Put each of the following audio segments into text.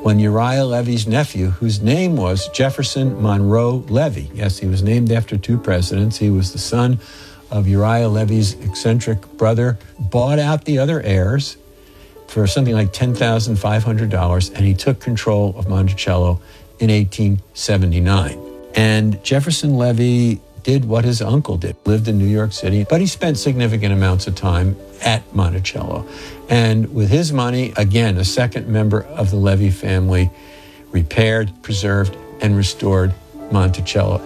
when Uriah Levy's nephew, whose name was Jefferson Monroe Levy, yes, he was named after two presidents, he was the son of Uriah Levy's eccentric brother, bought out the other heirs for something like $10,500, and he took control of Monticello in 1879. And Jefferson Levy did what his uncle did, lived in New York City, but he spent significant amounts of time at Monticello. And with his money, again, a second member of the Levy family repaired, preserved, and restored Monticello.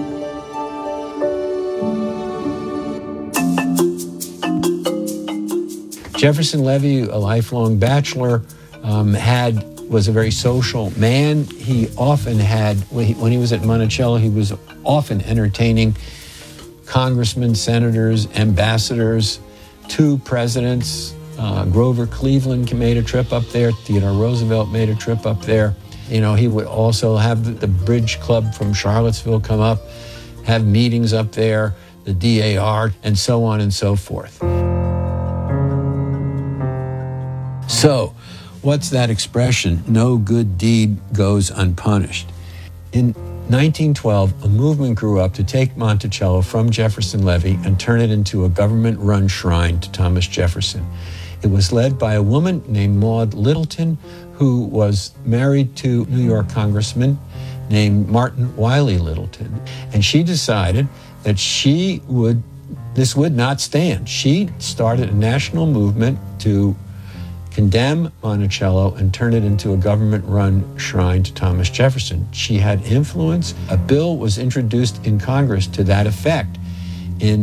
Jefferson Levy, a lifelong bachelor, was a very social man. He often had, when he was at Monticello, he was often entertaining congressmen, senators, ambassadors, two presidents. Grover Cleveland made a trip up there. Theodore Roosevelt made a trip up there. You know, he would also have the Bridge Club from Charlottesville come up, have meetings up there, the DAR, and so on and so forth. So, what's that expression? No good deed goes unpunished. In 1912, a movement grew up to take Monticello from Jefferson Levy and turn it into a government-run shrine to Thomas Jefferson. It was led by a woman named Maud Littleton, who was married to New York Congressman named Martin Wiley Littleton. And she decided that this would not stand. She started a national movement to condemn Monticello and turn it into a government-run shrine to Thomas Jefferson. She had influence. A bill was introduced in Congress to that effect in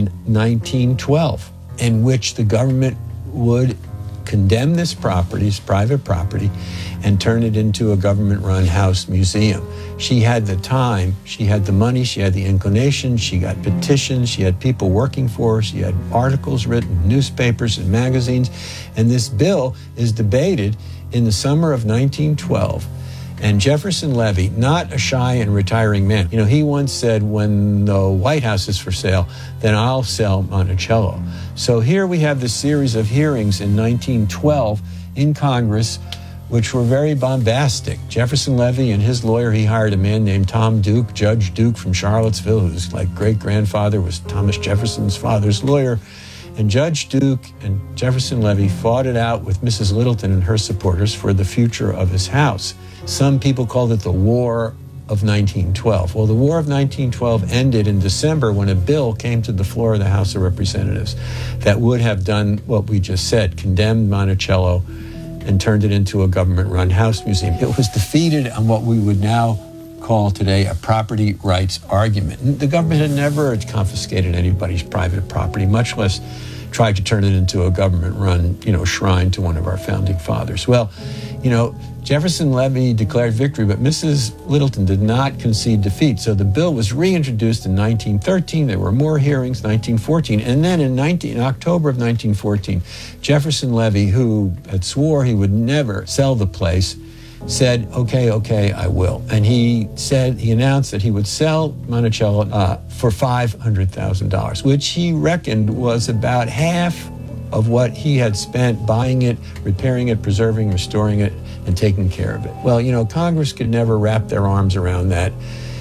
1912, in which the government would condemn this private property, and turn it into a government-run house museum. She had the time, she had the money, she had the inclination, she got petitions, she had people working for her, she had articles written, newspapers and magazines, and this bill is debated in the summer of 1912. And Jefferson Levy, not a shy and retiring man, he once said, when the White House is for sale, then I'll sell Monticello. So here we have this series of hearings in 1912 in Congress, which were very bombastic. Jefferson Levy and his lawyer, he hired a man named Tom Duke, Judge Duke from Charlottesville, whose great-grandfather was Thomas Jefferson's father's lawyer. And Judge Duke and Jefferson Levy fought it out with Mrs. Littleton and her supporters for the future of his house. Some people called it the War of 1912. Well, the War of 1912 ended in December when a bill came to the floor of the House of Representatives that would have done what we just said, condemned Monticello and turned it into a government-run house museum. It was defeated on what we would now call today a property rights argument. The government had never confiscated anybody's private property, much less tried to turn it into a government-run, shrine to one of our founding fathers. Well, Jefferson Levy declared victory, but Mrs. Littleton did not concede defeat. So the bill was reintroduced in 1913. There were more hearings, 1914. And then in October of 1914, Jefferson Levy, who had swore he would never sell the place, said, okay, I will. And he announced that he would sell Monticello for $500,000, which he reckoned was about half of what he had spent buying it, repairing it, preserving, restoring it, and taking care of it. Well, Congress could never wrap their arms around that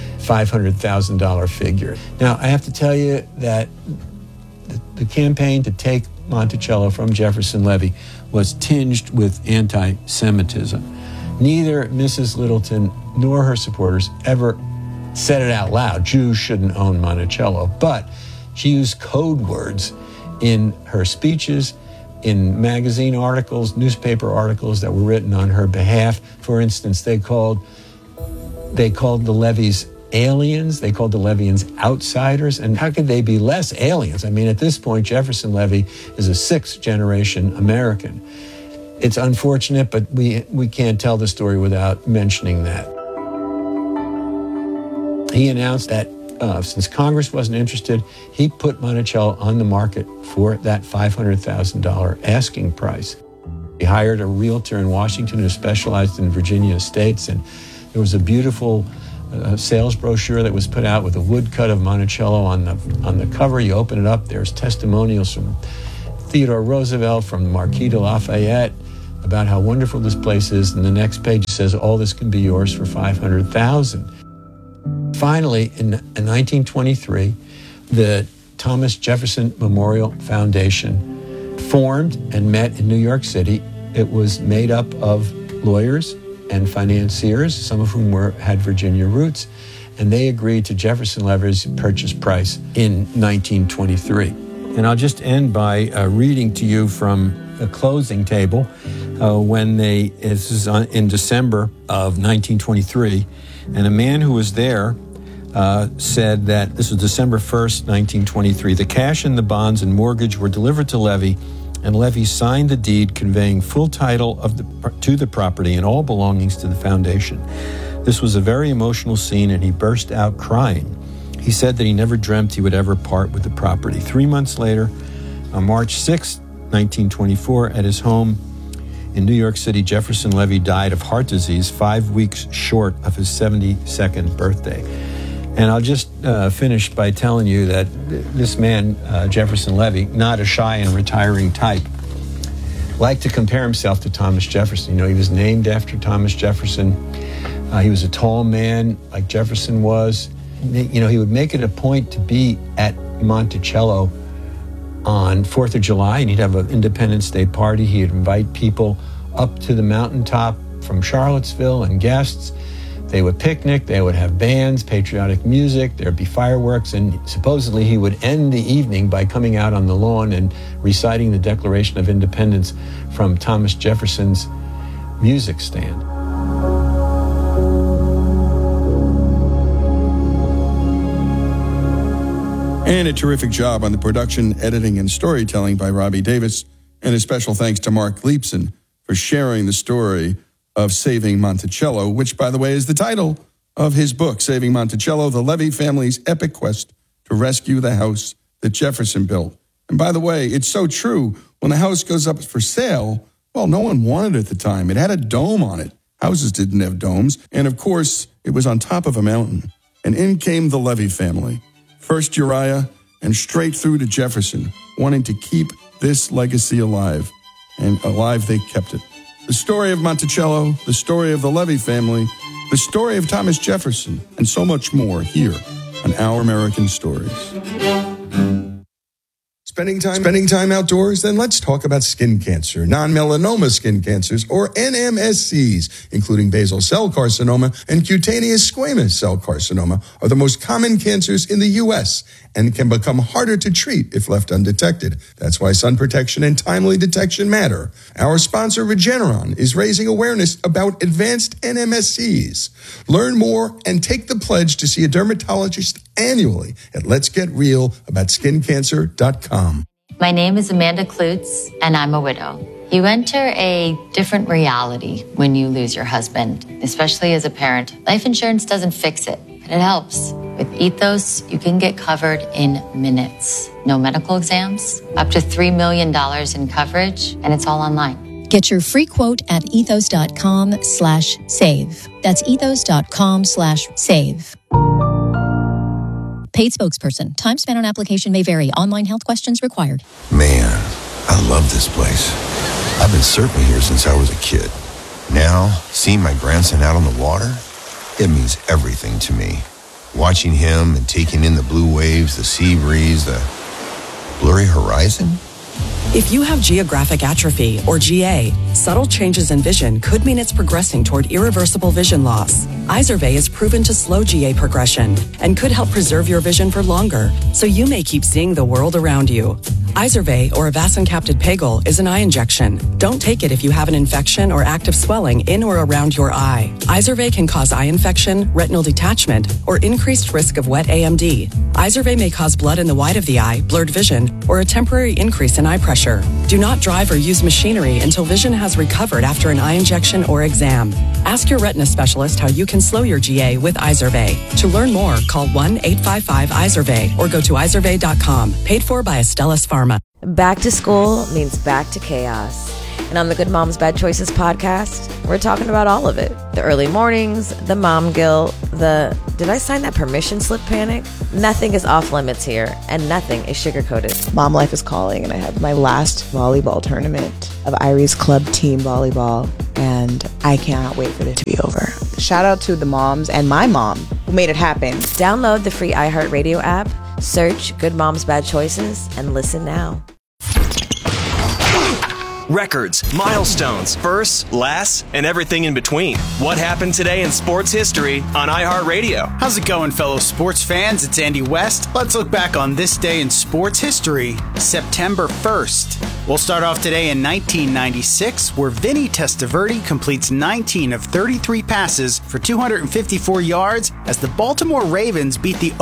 $500,000 figure. Now, I have to tell you that the campaign to take Monticello from Jefferson Levy was tinged with anti-Semitism. Neither Mrs. Littleton nor her supporters ever said it out loud, Jews shouldn't own Monticello, but she used code words in her speeches, in magazine articles, newspaper articles that were written on her behalf. For instance, they called the Levys aliens, they called the Levyans outsiders, and how could they be less aliens? I mean, at this point, Jefferson Levy is a sixth-generation American. It's unfortunate, but we can't tell the story without mentioning that. He announced that since Congress wasn't interested, he put Monticello on the market for that $500,000 asking price. He hired a realtor in Washington who specialized in Virginia estates, and there was a beautiful sales brochure that was put out with a woodcut of Monticello on the cover. You open it up, there's testimonials from Theodore Roosevelt, from the Marquis de Lafayette, about how wonderful this place is. And the next page says, all this can be yours for $500,000. Finally, in 1923, the Thomas Jefferson Memorial Foundation formed and met in New York City. It was made up of lawyers and financiers, some of whom had Virginia roots, and they agreed to Jefferson Levy's purchase price in 1923. And I'll just end by reading to you from the closing table this is in December of 1923, and a man who was there said that this was December 1st, 1923. The cash and the bonds and mortgage were delivered to Levy, and Levy signed the deed conveying full title to the property and all belongings to the foundation. This was a very emotional scene, and he burst out crying. He said that he never dreamt he would ever part with the property. 3 months later, on March 6, 1924, at his home in New York City, Jefferson Levy died of heart disease 5 weeks short of his 72nd birthday. And I'll just finish by telling you that this man, Jefferson Levy, not a shy and retiring type, liked to compare himself to Thomas Jefferson. You know, he was named after Thomas Jefferson. He was a tall man like Jefferson was. You know, he would make it a point to be at Monticello on 4th of July, and he'd have an Independence Day party. He'd invite people up to the mountaintop from Charlottesville and guests. They would picnic, they would have bands, patriotic music, there'd be fireworks, and supposedly he would end the evening by coming out on the lawn and reciting the Declaration of Independence from Thomas Jefferson's music stand. And a terrific job on the production, editing, and storytelling by Robbie Davis. And a special thanks to Mark Leipson for sharing the story of Saving Monticello, which, by the way, is the title of his book, Saving Monticello, the Levy family's epic quest to rescue the house that Jefferson built. And by the way, it's so true. When the house goes up for sale, well, no one wanted it at the time. It had a dome on it. Houses didn't have domes. And, of course, it was on top of a mountain. And in came the Levy family. First Uriah, and straight through to Jefferson, wanting to keep this legacy alive. And alive they kept it. The story of Monticello, the story of the Levy family, the story of Thomas Jefferson, and so much more here on Our American Stories. Spending time outdoors? Then let's talk about skin cancer, non-melanoma skin cancers, or NMSCs, including basal cell carcinoma and cutaneous squamous cell carcinoma, are the most common cancers in the U.S. and can become harder to treat if left undetected. That's why sun protection and timely detection matter. Our sponsor, Regeneron, is raising awareness about advanced NMSCs. Learn more and take the pledge to see a dermatologist annually at letsgetrealaboutSkinCancer.com. My name is Amanda Klutz, and I'm a widow. You enter a different reality when you lose your husband, especially as a parent. Life insurance doesn't fix it, but it helps. With Ethos, you can get covered in minutes. No medical exams, up to $3 million in coverage, and it's all online. Get your free quote at ethos.com/save. That's ethos.com/save. Paid spokesperson. Time spent on application may vary. Online health questions required. Man, I love this place. I've been surfing here since I was a kid. Now, seeing my grandson out on the water, it means everything to me. Watching him and taking in the blue waves, the sea breeze, the blurry horizon. If you have geographic atrophy, or GA, subtle changes in vision could mean it's progressing toward irreversible vision loss. Izervay is proven to slow GA progression and could help preserve your vision for longer, so you may keep seeing the world around you. Izervay, or avacincaptad pegol, is an eye injection. Don't take it if you have an infection or active swelling in or around your eye. Izervay can cause eye infection, retinal detachment, or increased risk of wet AMD. Izervay may cause blood in the white of the eye, blurred vision, or a temporary increase in eye pressure. Do not drive or use machinery until vision has recovered after an eye injection or exam. Ask your retina specialist how you can slow your GA with Izervay. To learn more, call 1-855-IZERVAY or go to izervay.com. Paid for by Astellas Pharma. Back to school means back to chaos. And on the Good Moms Bad Choices podcast, we're talking about all of it. The early mornings, the mom guilt, the did I sign that permission slip panic? Nothing is off limits here, and nothing is sugar-coated. Mom life is calling, and I have my last volleyball tournament of Irie's Club Team Volleyball, and I cannot wait for it to be over. Shout out to the moms and my mom who made it happen. Download the free iHeartRadio app, search Good Moms Bad Choices, and listen now. Records, milestones, firsts, lasts, and everything in between. What happened today in sports history on iHeartRadio? How's it going, fellow sports fans? It's Andy West. Let's look back on this day in sports history, September 1st. We'll start off today in 1996, where Vinny Testaverde completes 19 of 33 passes for 254 yards as the Baltimore Ravens beat the